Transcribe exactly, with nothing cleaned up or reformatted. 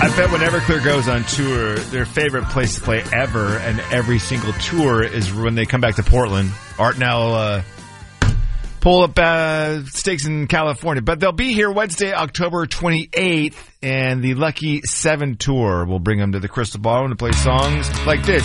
I bet when Everclear goes on tour, their favorite place to play ever and every single tour is when they come back to Portland. Art now uh, pull up uh, stakes in California. But they'll be here Wednesday, October twenty-eighth, and the Lucky Seven Tour will bring them to the Crystal Ballroom to play songs like this.